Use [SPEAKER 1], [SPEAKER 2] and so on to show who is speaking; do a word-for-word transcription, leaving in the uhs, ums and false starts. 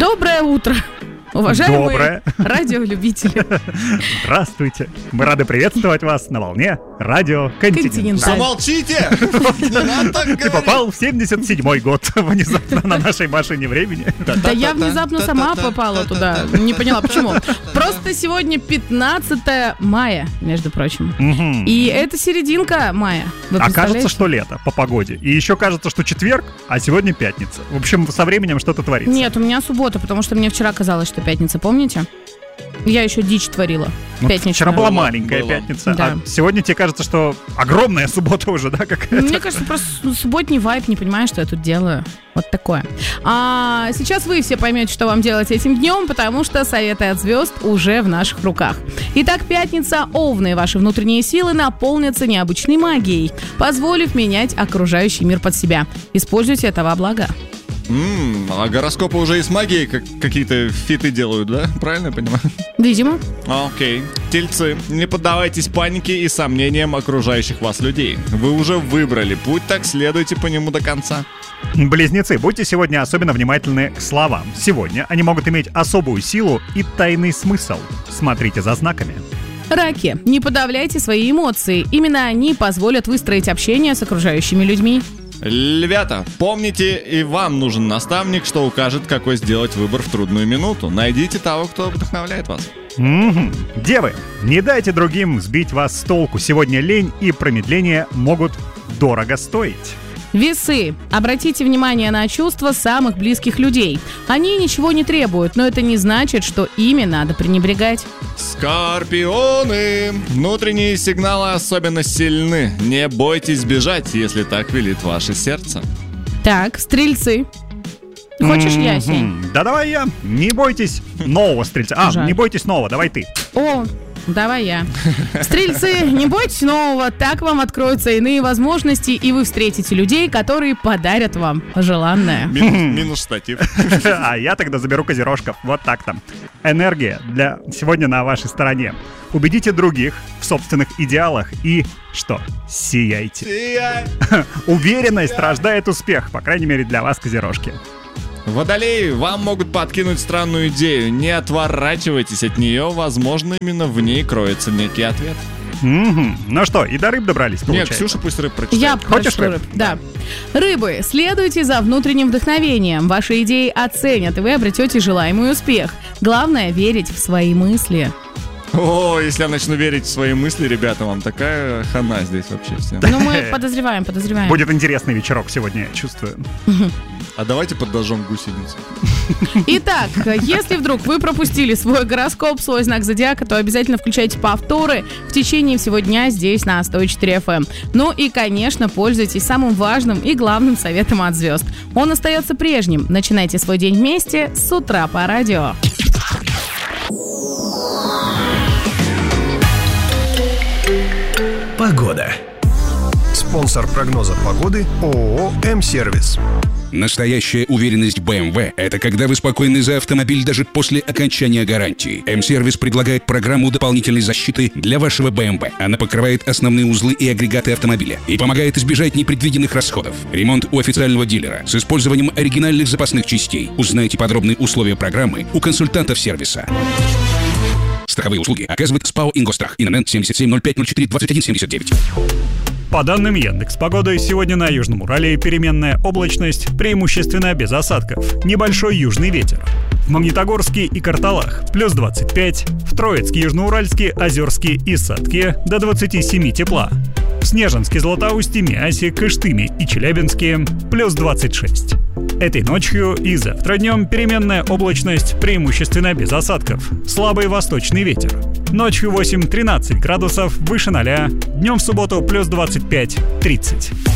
[SPEAKER 1] Доброе утро, уважаемые
[SPEAKER 2] Доброе.
[SPEAKER 1] радиолюбители.
[SPEAKER 2] Здравствуйте. Мы рады приветствовать вас на волне радио «Континент».
[SPEAKER 3] Замолчите! Не надо так
[SPEAKER 2] Ты
[SPEAKER 3] говорить.
[SPEAKER 2] попал в семьдесят седьмой год внезапно на нашей машине времени.
[SPEAKER 1] Да я внезапно сама попала туда. Не поняла, почему. Просто сегодня пятнадцатое мая, между прочим.
[SPEAKER 2] Мгм.
[SPEAKER 1] И это серединка мая. Вы
[SPEAKER 2] А кажется,
[SPEAKER 1] представляете?
[SPEAKER 2] что лето по погоде. И еще кажется, что четверг, а сегодня пятница. В общем, со временем что-то творится.
[SPEAKER 1] Нет, у меня суббота, потому что мне вчера казалось, что пятница, помните? Я еще дичь творила.
[SPEAKER 2] Ну,
[SPEAKER 1] Пятничная.
[SPEAKER 2] вчера была
[SPEAKER 3] Было,
[SPEAKER 2] маленькая
[SPEAKER 3] было.
[SPEAKER 2] пятница,
[SPEAKER 1] Да.
[SPEAKER 2] а сегодня тебе кажется, что огромная суббота уже, да, какая-то?
[SPEAKER 1] Мне кажется, просто субботний вайб, не понимаю, что я тут делаю. Вот такое. А сейчас вы все поймете, что вам делать этим днем, потому что советы от звезд уже в наших руках. Итак, пятница. Овны, ваши внутренние силы наполнятся необычной магией, позволив менять окружающий мир под себя. Используйте это во благо.
[SPEAKER 3] М, А гороскопы уже и с магией как- какие-то фиты делают, да? Правильно я понимаю?
[SPEAKER 1] Видимо.
[SPEAKER 3] Окей. Тельцы, не поддавайтесь панике и сомнениям окружающих вас людей. Вы уже выбрали путь, так следуйте по нему до конца.
[SPEAKER 2] Близнецы, будьте сегодня особенно внимательны к словам. Сегодня они могут иметь особую силу и тайный смысл. Смотрите за знаками.
[SPEAKER 1] Раки, не подавляйте свои эмоции. Именно они позволят выстроить общение с окружающими людьми.
[SPEAKER 3] Львята, помните, и вам нужен наставник, что укажет, какой сделать выбор в трудную минуту. Найдите того, кто вдохновляет вас.
[SPEAKER 2] Мгм. Девы, не дайте другим сбить вас с толку. Сегодня лень и промедление могут дорого стоить.
[SPEAKER 1] Весы, обратите внимание на чувства самых близких людей. Они ничего не требуют, но это не значит, что ими надо пренебрегать.
[SPEAKER 3] Скорпионы, внутренние сигналы особенно сильны. Не бойтесь бежать, если так велит ваше сердце.
[SPEAKER 1] Так, стрельцы. Хочешь я, Сень?
[SPEAKER 2] Мгм. Да давай я. Не бойтесь нового стрельца. А,
[SPEAKER 1] Жаль.
[SPEAKER 2] не бойтесь нового, давай ты.
[SPEAKER 1] О, давай я. Стрельцы, не бойтесь нового, так вам откроются иные возможности, и вы встретите людей, которые подарят вам желанное.
[SPEAKER 3] Минус, минус штатив.
[SPEAKER 2] А я тогда заберу козерожков. Вот так-то. Энергия для сегодня на вашей стороне. Убедите других в собственных идеалах и что? Сияйте. Уверенность рождает успех, по крайней мере для вас, козерожки.
[SPEAKER 3] Водолеи, вам могут подкинуть странную идею. Не отворачивайтесь от нее, возможно, именно в ней кроется некий ответ.
[SPEAKER 2] Мгм. Ну что, и до рыб добрались,
[SPEAKER 3] Нет,
[SPEAKER 2] получается?
[SPEAKER 3] Ксюша пусть рыб прочитает.
[SPEAKER 1] Я
[SPEAKER 2] Хочешь
[SPEAKER 1] прошу
[SPEAKER 2] рыб?
[SPEAKER 1] рыб. Да. Рыбы, следуйте за внутренним вдохновением. Ваши идеи оценят, и вы обретете желаемый успех. Главное — верить в свои мысли.
[SPEAKER 3] О, если я начну верить в свои мысли, ребята, вам такая хана здесь вообще все.
[SPEAKER 1] Ну, мы подозреваем, подозреваем.
[SPEAKER 2] Будет интересный вечерок сегодня, я чувствую.
[SPEAKER 3] А давайте подожжем гусеницу.
[SPEAKER 1] Итак, если вдруг вы пропустили свой гороскоп, свой знак зодиака, то обязательно включайте повторы в течение всего дня здесь на сто четыре эф эм. Ну и, конечно, пользуйтесь самым важным и главным советом от звезд. Он остается прежним. Начинайте свой день вместе с утра по радио.
[SPEAKER 4] Погода. Спонсор прогноза погоды ООО «М-сервис».
[SPEAKER 5] Настоящая уверенность бэ эм вэ – это когда вы спокойны за автомобиль даже после окончания гарантии. М-сервис предлагает программу дополнительной защиты для вашего бэ эм вэ. Она покрывает основные узлы и агрегаты автомобиля и помогает избежать непредвиденных расходов. Ремонт у официального дилера с использованием оригинальных запасных частей. Узнайте подробные условия программы у консультантов сервиса. Страховые услуги оказывает СПАО «Ингострах». ИНН семьдесят семь ноль пять ноль четыре двадцать один семьдесят девять.
[SPEAKER 2] По данным Яндекс.Погоды, сегодня на Южном Урале переменная облачность, преимущественно без осадков. Небольшой южный ветер. В Магнитогорске и Карталах плюс двадцать пять, в Троицке, Южноуральске, Озерске и Сатке до двадцати семи тепла. В Снежинске, Златоусте, Миасе, Кыштыме и Челябинске плюс двадцать шесть. Этой ночью и завтра днем переменная облачность, преимущественно без осадков. Слабый восточный ветер. Ночью восемь-тринадцать градусов, выше ноля. Днем в субботу плюс двадцать пять-тридцать.